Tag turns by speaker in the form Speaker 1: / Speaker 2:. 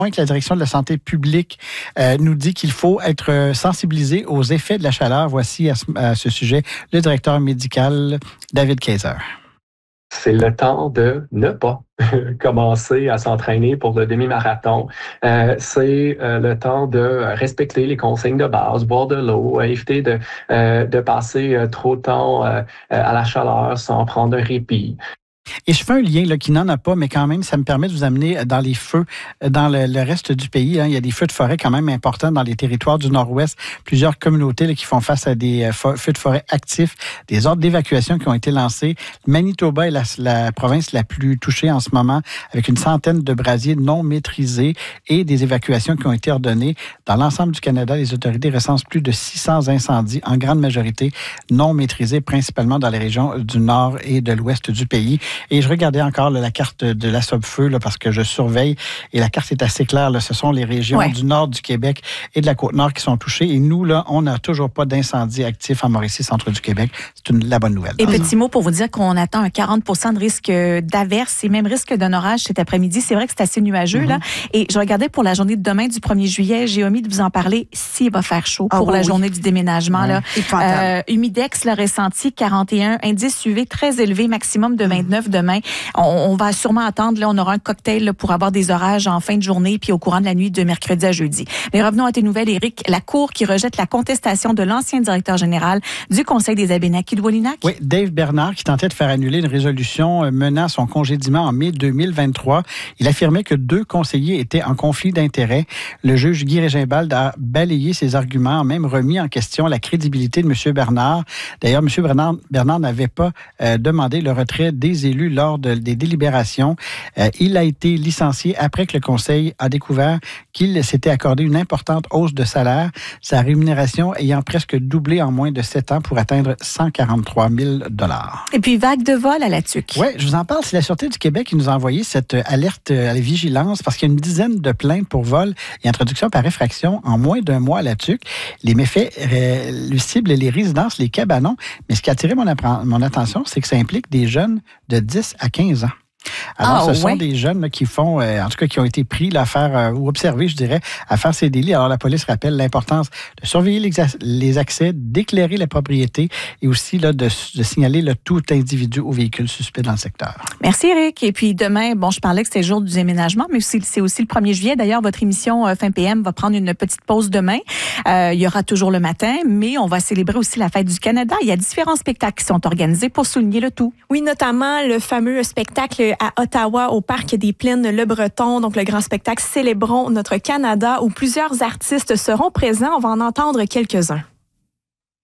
Speaker 1: que la direction de la santé publique nous dit qu'il faut être sensibilisé aux effets de la chaleur. Voici à ce sujet le directeur médical David Kaiser.
Speaker 2: C'est le temps de ne pas commencer à s'entraîner pour le demi-marathon. C'est le temps de respecter les consignes de base, boire de l'eau, éviter de passer trop de temps à la chaleur sans prendre un répit.
Speaker 1: Et je fais un lien là, qui n'en a pas, mais quand même, ça me permet de vous amener dans les feux dans le reste du pays. Hein. Il y a des feux de forêt quand même importants dans les territoires du Nord-Ouest. Plusieurs communautés là, qui font face à des feux de forêt actifs, des ordres d'évacuation qui ont été lancés. Manitoba est la province la plus touchée en ce moment, avec une centaine de brasiers non maîtrisés et des évacuations qui ont été ordonnées. Dans l'ensemble du Canada, les autorités recensent plus de 600 incendies, en grande majorité non maîtrisés, principalement dans les régions du nord et de l'ouest du pays. Et je regardais encore là, la carte de la Sopfeu là, parce que je surveille et la carte est assez claire. Là. Ce sont les régions du nord du Québec et de la Côte-Nord qui sont touchées. Et nous, là, on n'a toujours pas d'incendie actif en Mauricie, centre du Québec. C'est la bonne nouvelle.
Speaker 3: Et petit mot pour vous dire qu'on attend un 40 % de risque d'averse et même risque d'un orage cet après-midi. C'est vrai que c'est assez nuageux. Là. Et je regardais pour la journée de demain, du 1er juillet, j'ai omis de vous en parler s'il va faire chaud pour la journée du déménagement. Là. Humidex, le ressenti 41, indice UV très élevé, maximum de 29 demain. On va sûrement attendre, là, on aura un cocktail là, pour avoir des orages en fin de journée puis au courant de la nuit de mercredi à jeudi. Mais revenons à tes nouvelles, Éric. La Cour qui rejette la contestation de l'ancien directeur général du Conseil des Abénakis de Wolinak.
Speaker 1: Oui, Dave Bernard, qui tentait de faire annuler une résolution menant à son congédiement en mai 2023. Il affirmait que 2 conseillers étaient en conflit d'intérêts. Le juge Guy Régimbald a balayé ses arguments, a même remis en question la crédibilité de M. Bernard. D'ailleurs, M. Bernard n'avait pas demandé le retrait des élus lors des délibérations. Il a été licencié après que le Conseil a découvert qu'il s'était accordé une importante hausse de salaire, sa rémunération ayant presque doublé en moins de 7 ans pour atteindre 143 000 $.
Speaker 3: Et puis, vague de vol à la TUQ.
Speaker 1: Oui, je vous en parle. C'est la Sûreté du Québec qui nous a envoyé cette alerte à la vigilance parce qu'il y a une dizaine de plaintes pour vol et introduction par effraction en moins d'un mois à la TUQ. Les méfaits ciblent les résidences, les cabanons. Mais ce qui a attiré mon attention, c'est que ça implique des jeunes de 10 à 15 ans. Alors, ce sont des jeunes là, qui font, en tout cas, qui ont été pris là, à faire, ou observés, je dirais, à faire ces délits. Alors, la police rappelle l'importance de surveiller les accès, d'éclairer la propriété et aussi là, de signaler là, tout individu ou véhicule suspect dans le secteur.
Speaker 3: Merci, Éric. Et puis demain, je parlais que c'était le jour du déménagement, mais c'est aussi le 1er juillet. D'ailleurs, votre émission Fin PM va prendre une petite pause demain. Il y aura toujours le matin, mais on va célébrer aussi la Fête du Canada. Il y a différents spectacles qui sont organisés pour souligner le tout.
Speaker 4: Oui, notamment le fameux spectacle à Ottawa, au Parc des Plaines Le Breton, donc le grand spectacle Célébrons notre Canada, où plusieurs artistes seront présents. On va en entendre quelques-uns.